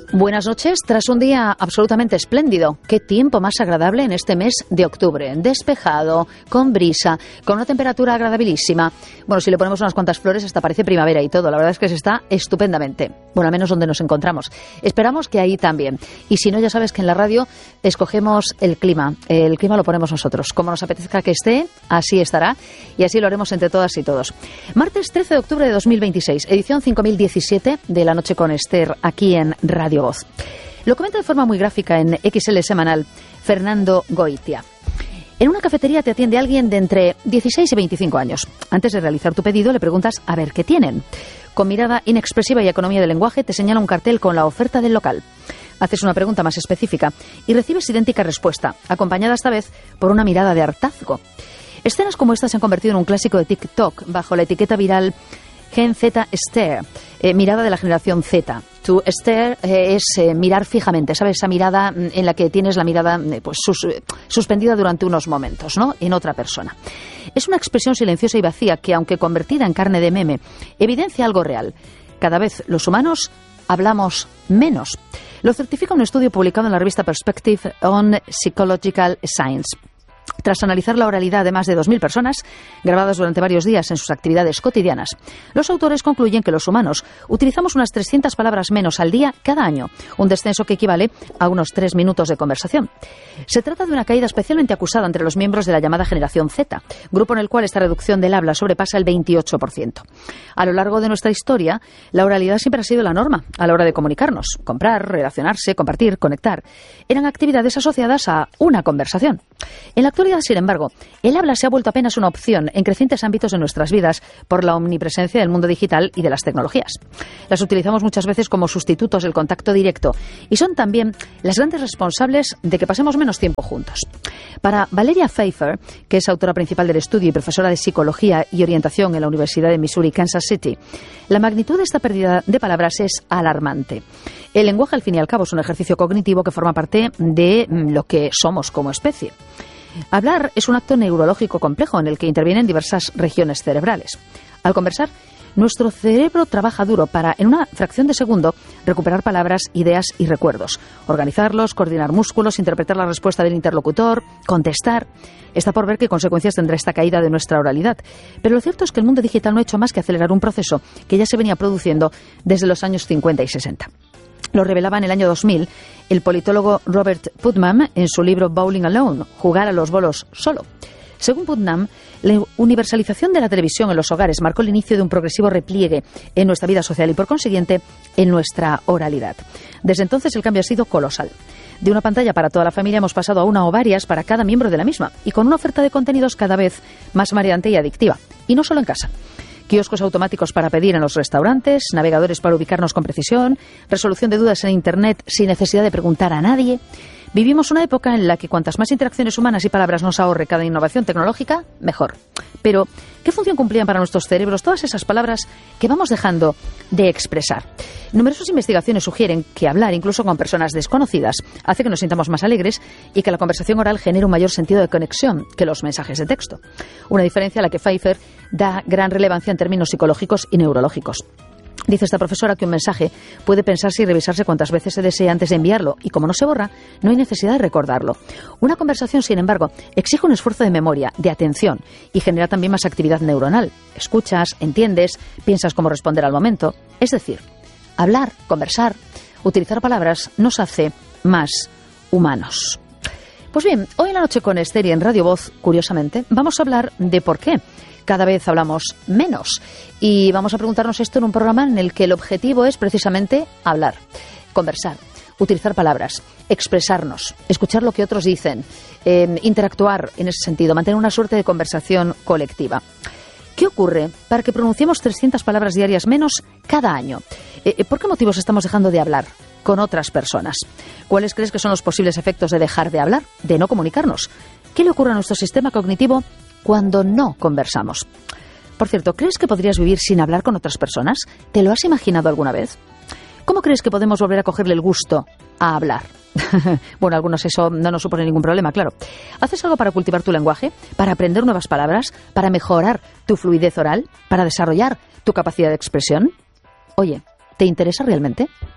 Buenas noches, tras un día absolutamente espléndido. Qué tiempo más agradable en este mes de octubre. Despejado, con brisa, con una temperatura agradabilísima. Bueno, si le ponemos unas cuantas flores hasta parece primavera y todo. La verdad es que se está estupendamente. Bueno, al menos donde nos encontramos. Esperamos que ahí también. Y si no, ya sabes que en la radio escogemos el clima. El clima lo ponemos nosotros. Como nos apetezca que esté, así estará. Y así lo haremos entre todas y todos. Martes 13 de octubre de 2026, edición 5017 de La Noche con Esther, aquí en Radio Voz. Lo comenta de forma muy gráfica en XL Semanal Fernando Goitia. En una cafetería te atiende alguien de entre 16 y 25 años. Antes de realizar tu pedido le preguntas a ver qué tienen. Con mirada inexpresiva y economía del lenguaje te señala un cartel con la oferta del local. Haces una pregunta más específica y recibes idéntica respuesta, acompañada esta vez por una mirada de hartazgo. Escenas como esta se han convertido en un clásico de TikTok bajo la etiqueta viral Gen Z Stare, mirada de la generación Z. To stare es mirar fijamente, ¿sabes? Esa mirada en la que tienes la mirada suspendida durante unos momentos, ¿no? En otra persona. Es una expresión silenciosa y vacía que, aunque convertida en carne de meme, evidencia algo real. Cada vez los humanos hablamos menos. Lo certifica un estudio publicado en la revista Perspective on Psychological Science. Tras analizar la oralidad de más de 2.000 personas, grabadas durante varios días en sus actividades cotidianas, los autores concluyen que los humanos utilizamos unas 300 palabras menos al día cada año, un descenso que equivale a unos 3 minutos de conversación. Se trata de una caída especialmente acusada entre los miembros de la llamada generación Z, grupo en el cual esta reducción del habla sobrepasa el 28%. A lo largo de nuestra historia, la oralidad siempre ha sido la norma a la hora de comunicarnos. Comprar, relacionarse, compartir, conectar. Eran actividades asociadas a una conversación. En la actualidad, sin embargo, el habla se ha vuelto apenas una opción en crecientes ámbitos de nuestras vidas por la omnipresencia del mundo digital y de las tecnologías. Las utilizamos muchas veces como sustitutos del contacto directo y son también las grandes responsables de que pasemos menos tiempo juntos. Para Valeria Pfeiffer, que es autora principal del estudio y profesora de Psicología y Orientación en la Universidad de Missouri, Kansas City, la magnitud de esta pérdida de palabras es alarmante. El lenguaje, al fin y al cabo, es un ejercicio cognitivo que forma parte de lo que somos como especie. Hablar es un acto neurológico complejo en el que intervienen diversas regiones cerebrales. Al conversar, nuestro cerebro trabaja duro para, en una fracción de segundo, recuperar palabras, ideas y recuerdos, organizarlos, coordinar músculos, interpretar la respuesta del interlocutor, contestar. Está por ver qué consecuencias tendrá esta caída de nuestra oralidad. Pero lo cierto es que el mundo digital no ha hecho más que acelerar un proceso que ya se venía produciendo desde los años 50 y 60. Lo revelaba en el año 2000 el politólogo Robert Putnam en su libro Bowling Alone, Jugar a los bolos solo. Según Putnam, la universalización de la televisión en los hogares marcó el inicio de un progresivo repliegue en nuestra vida social y, por consiguiente, en nuestra oralidad. Desde entonces el cambio ha sido colosal. De una pantalla para toda la familia hemos pasado a una o varias para cada miembro de la misma y con una oferta de contenidos cada vez más mareante y adictiva. Y no solo en casa. Kioscos automáticos para pedir en los restaurantes, navegadores para ubicarnos con precisión, resolución de dudas en Internet sin necesidad de preguntar a nadie. Vivimos una época en la que cuantas más interacciones humanas y palabras nos ahorre cada innovación tecnológica, mejor. Pero, ¿qué función cumplían para nuestros cerebros todas esas palabras que vamos dejando de expresar? Numerosas investigaciones sugieren que hablar, incluso con personas desconocidas, hace que nos sintamos más alegres y que la conversación oral genere un mayor sentido de conexión que los mensajes de texto. Una diferencia a la que Pfeiffer da gran relevancia en términos psicológicos y neurológicos. Dice esta profesora que un mensaje puede pensarse y revisarse cuantas veces se desee antes de enviarlo y como no se borra, no hay necesidad de recordarlo. Una conversación, sin embargo, exige un esfuerzo de memoria, de atención y genera también más actividad neuronal. Escuchas, entiendes, piensas cómo responder al momento. Es decir, hablar, conversar, utilizar palabras nos hace más humanos. Pues bien, hoy en La Noche con Esther y en Radio Voz, curiosamente, vamos a hablar de por qué cada vez hablamos menos. Y vamos a preguntarnos esto en un programa en el que el objetivo es precisamente hablar, conversar, utilizar palabras, expresarnos, escuchar lo que otros dicen, interactuar en ese sentido, mantener una suerte de conversación colectiva. ¿Qué ocurre para que pronunciemos 300 palabras diarias menos cada año? ¿Por qué motivos estamos dejando de hablar con otras personas? ¿Cuáles crees que son los posibles efectos de dejar de hablar, de no comunicarnos? ¿Qué le ocurre a nuestro sistema cognitivo cuando no conversamos? Por cierto, ¿crees que podrías vivir sin hablar con otras personas? ¿Te lo has imaginado alguna vez? ¿Cómo crees que podemos volver a cogerle el gusto a hablar? Bueno, a algunos eso no nos supone ningún problema, claro. ¿Haces algo para cultivar tu lenguaje? ¿Para aprender nuevas palabras? ¿Para mejorar tu fluidez oral? ¿Para desarrollar tu capacidad de expresión? Oye, ¿te interesa realmente?